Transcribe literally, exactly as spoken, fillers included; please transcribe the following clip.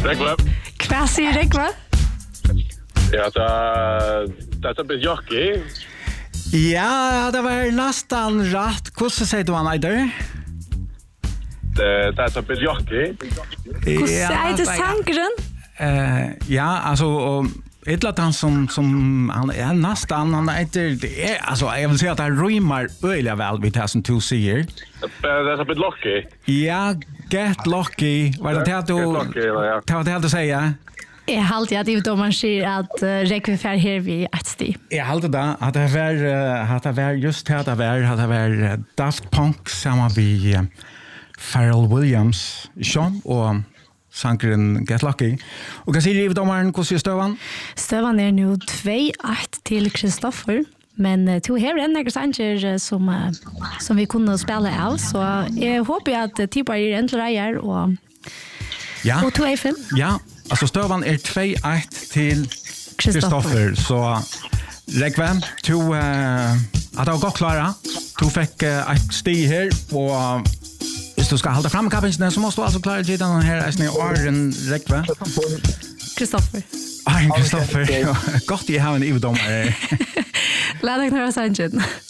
Rekva. Hva sier Rekva? Ja, det er så jockey. Ja, det var nästan rätt. Hvordan sier du han eider? Det er så jockey. Hvordan er det sangren? Uh, ja, alltså och ett lat han som som han är nästan han heter det är alltså jag vill säga att han rymar öliga väl vid det som du säger. Det är så bit lucky. Ja, get lucky. Vad det här du ta det att säga? Jag håller att det man säger att räcker för här vi ett sti. Jag håller det att det var att det var just det att det var att det var Daft Punk samma vi Pharrell Williams, Sean och sankeren Get Lucky. Och vad säger domaren, hur ser stövan? Stövan är nu två ett till Kristoffer. Men to här är några sanger som som vi kunde spela av, så jag hoppas att typ är äntligen är och ja. Och två fem. Ja, alltså stövan är två ett till Kristoffer, så Rekva, du uh, att ha gått klara. Du fick uh, ett steg här och hvis du skal holde frem kappen, så måste du altså klare til den her eisne åren Rekva. Kristoffer. Ai, Kristoffer. Godt i haven i dommer. Lad deg knøre sannsyn.